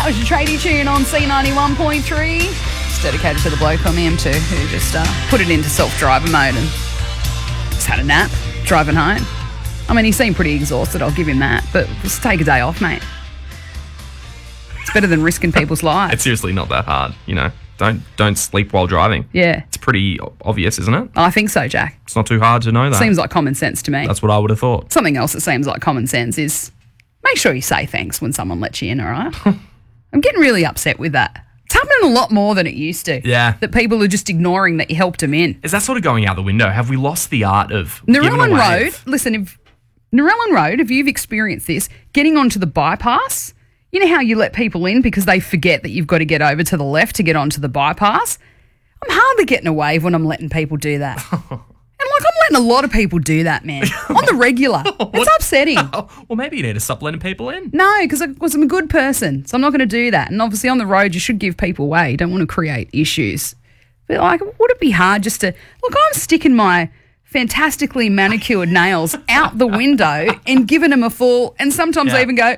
That was your tradie tune on C91.3. It's dedicated to the bloke on the M2 who just put it into self-driver mode and just had a nap driving home. I mean, he seemed pretty exhausted, I'll give him that, but just take a day off, mate. It's better than risking people's lives. It's seriously not that hard, you know. Don't sleep while driving. Yeah. It's pretty obvious, isn't it? I think so, Jack. It's not too hard to know that. Seems like common sense to me. That's what I would have thought. Something else that seems like common sense is make sure you say thanks when someone lets you in, all right? I'm getting really upset with that. It's happening a lot more than it used to. Yeah. That people are just ignoring that you helped them in. Is that sort of going out the window? Have we lost the art of giving Narellan away? Road, listen, Narellan Road, if you've experienced this, getting onto the bypass, you know how you let people in because they forget that you've got to get over to the left to get onto the bypass? I'm hardly getting a wave when I'm letting people do that. And I'm letting a lot of people do that, man, on the regular. It's upsetting. Well, maybe you need to stop letting people in. No, because I'm a good person, so I'm not going to do that. And obviously on the road, you should give people way. You don't want to create issues. But would it be hard just to, look, I'm sticking my fantastically manicured nails out the window and giving them a full, and sometimes I even go,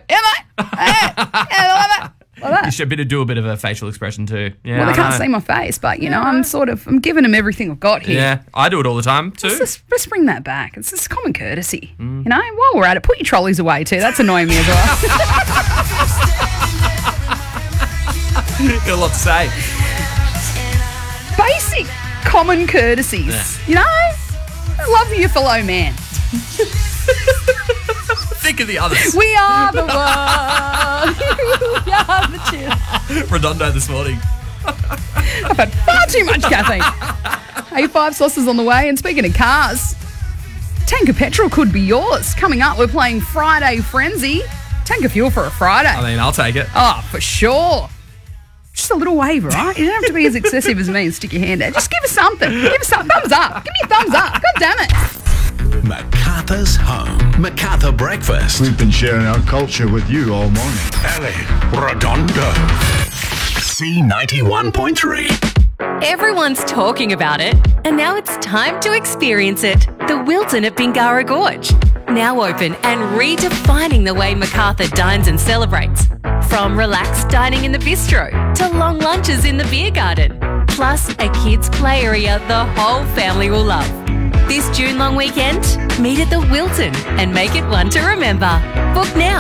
like that. You should do a bit of a facial expression too. Yeah, well, they can't see my face, but, you know, I'm giving them everything I've got here. Yeah, I do it all the time too. Let's bring that back. It's just common courtesy. You know, while we're at it, put your trolleys away too. That's annoying me as well. Got a lot to say. Basic common courtesies. Yeah. You know? Love your fellow man. Think of the others. We are the one. We are the chill. Redondo this morning. I've had far too much caffeine. A5 sauces on the way. And speaking of cars, tank of petrol could be yours. Coming up, we're playing Friday Frenzy. Tank of fuel for a Friday. I mean, I'll take it. Oh, for sure. Just a little wave, right? You don't have to be as excessive as me and stick your hand out. Just give us something. Give us some thumbs up. Give me a thumbs up. God damn it. MacArthur's home. MacArthur breakfast. We've been sharing our culture with you all morning. Ali Redondo. C91.3. Everyone's talking about it, and now it's time to experience it. The Wilton at Bingara Gorge. Now open and redefining the way MacArthur dines and celebrates. From relaxed dining in the bistro to long lunches in the beer garden. Plus a kids' play area the whole family will love. This June long weekend, meet at the Wilton and make it one to remember. Book now.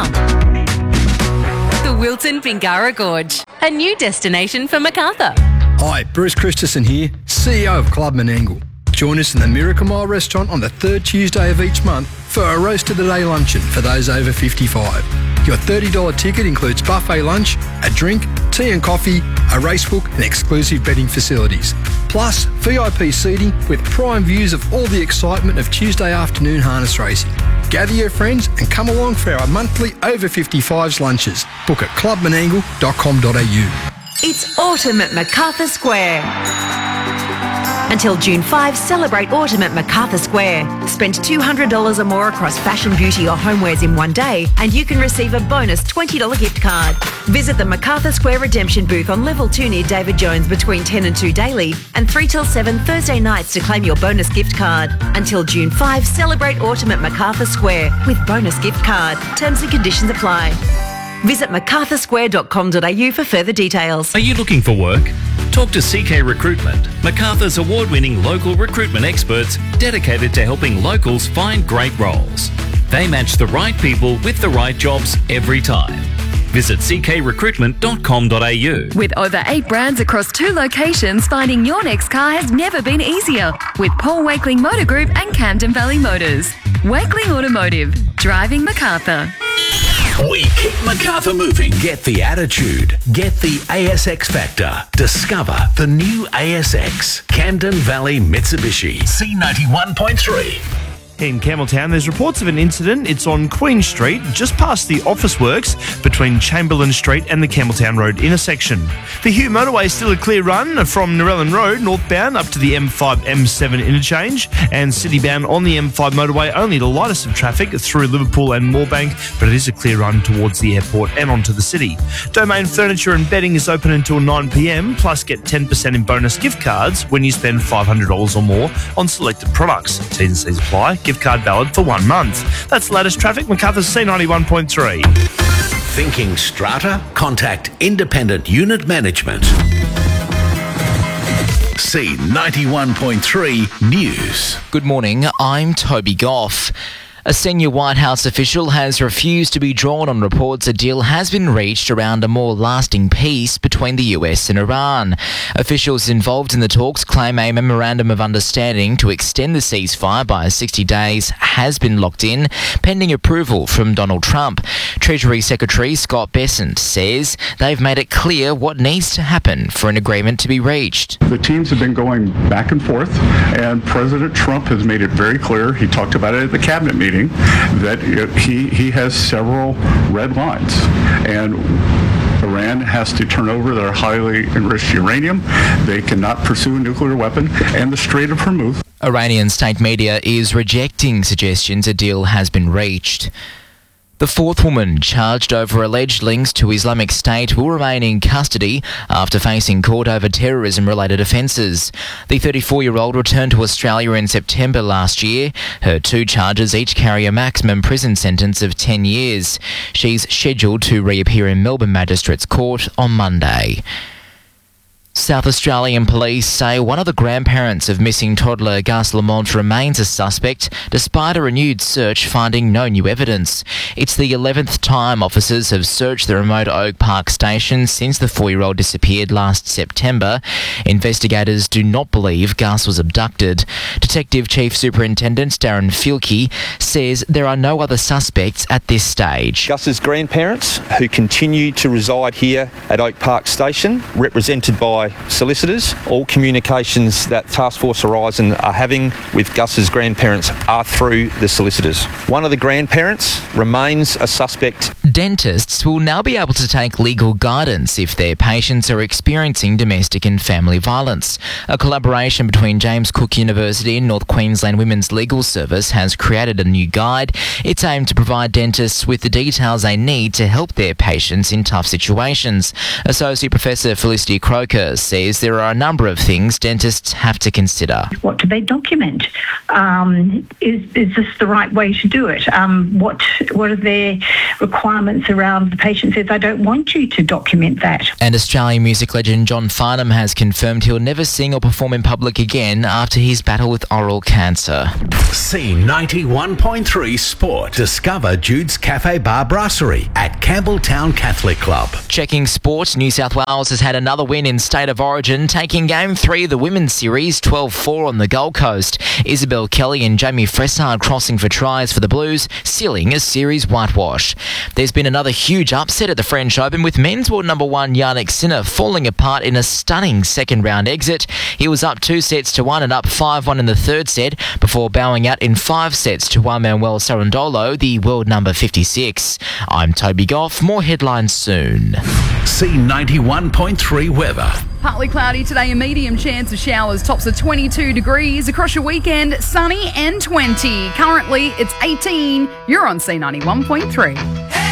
The Wilton Bingara Gorge, a new destination for MacArthur. Hi, Bruce Christensen here, CEO of Club Menangle. Join us in the Miracle Mile restaurant on the third Tuesday of each month for a roast of the day luncheon for those over 55. Your $30 ticket includes buffet lunch, a drink, tea and coffee, a racebook and exclusive betting facilities. Plus, VIP seating with prime views of all the excitement of Tuesday afternoon harness racing. Gather your friends and come along for our monthly over 55s lunches. Book at clubmenangle.com.au. It's autumn at MacArthur Square. Until June 5, celebrate autumn at MacArthur Square. Spend $200 or more across fashion, beauty or homewares in one day and you can receive a bonus $20 gift card. Visit the MacArthur Square redemption booth on level 2 near David Jones between 10 and 2 daily and 3 till 7 Thursday nights to claim your bonus gift card. Until June 5, celebrate autumn at MacArthur Square with bonus gift card. Terms and conditions apply. Visit macarthursquare.com.au for further details. Are you looking for work? Talk to CK Recruitment, MacArthur's award-winning local recruitment experts dedicated to helping locals find great roles. They match the right people with the right jobs every time. Visit ckrecruitment.com.au. With over 8 brands across 2 locations, finding your next car has never been easier. With Paul Wakeling Motor Group and Camden Valley Motors. Wakeling Automotive, driving MacArthur. We keep MacArthur moving. Get the attitude. Get the ASX factor. Discover the new ASX. Camden Valley Mitsubishi. C91.3. In Campbelltown, there's reports of an incident. It's on Queen Street, just past the Office Works, between Chamberlain Street and the Campbelltown Road intersection. The Hugh motorway is still a clear run from Narellan Road northbound up to the M5-M7 interchange, and citybound on the M5 motorway only the lightest of traffic through Liverpool and Moorebank, but it is a clear run towards the airport and onto the city. Domain Furniture and Bedding is open until 9 p.m, plus get 10% in bonus gift cards when you spend $500 or more on selected products. T's and C's apply. Gift card valid for 1 month. That's the latest traffic. MacArthur's C91.3. Thinking strata? Contact Independent Unit Management. C91.3 News. Good morning, I'm Toby Goff. A senior White House official has refused to be drawn on reports a deal has been reached around a more lasting peace between the US and Iran. Officials involved in the talks claim a memorandum of understanding to extend the ceasefire by 60 days has been locked in, pending approval from Donald Trump. Treasury Secretary Scott Bessent says they've made it clear what needs to happen for an agreement to be reached. The teams have been going back and forth, and President Trump has made it very clear, he talked about it at the cabinet meeting, that he has several red lines, and Iran has to turn over their highly enriched uranium. They cannot pursue a nuclear weapon, and the Strait of Hormuz. Iranian state media is rejecting suggestions a deal has been reached. The fourth woman charged over alleged links to Islamic State will remain in custody after facing court over terrorism-related offences. The 34-year-old returned to Australia in September last year. Her two charges each carry a maximum prison sentence of 10 years. She's scheduled to reappear in Melbourne Magistrates Court on Monday. South Australian police say one of the grandparents of missing toddler Gus Lamont remains a suspect, despite a renewed search finding no new evidence. It's the 11th time officers have searched the remote Oak Park station since the 4-year-old disappeared last September. Investigators do not believe Gus was abducted. Detective Chief Superintendent Darren Filkey says there are no other suspects at this stage. Gus's grandparents, who continue to reside here at Oak Park Station, represented by solicitors. All communications that Task Force Horizon are having with Gus's grandparents are through the solicitors. One of the grandparents remains a suspect. Dentists will now be able to take legal guidance if their patients are experiencing domestic and family violence. A collaboration between James Cook University and North Queensland Women's Legal Service has created a new guide. It's aimed to provide dentists with the details they need to help their patients in tough situations. Associate Professor Felicity Croker says there are a number of things dentists have to consider. What do they document? Is this the right way to do it? What are their requirements around the patient says, I don't want you to document that. And Australian music legend John Farnham has confirmed he'll never sing or perform in public again after his battle with oral cancer. C91.3 Sport. Discover Jude's Cafe Bar Brasserie at Campbelltown Catholic Club. Checking sport, New South Wales has had another win in State of Origin, taking Game 3 of the Women's Series 12-4 on the Gold Coast. Isabel Kelly and Jamie Fressard crossing for tries for the Blues, sealing a series whitewash. There's been another huge upset at the French Open, with men's world number 1 Yannick Sinner falling apart in a stunning second-round exit. He was up 2-1 and up 5-1 in the third set before bowing out in 5 sets to Juan Manuel Sarandolo, the world number 56. I'm Toby Goff. More headlines soon. C91.3 weather. Partly cloudy today, a medium chance of showers. Tops of 22 degrees. Across your weekend, sunny and 20. Currently, it's 18. You're on C91.3.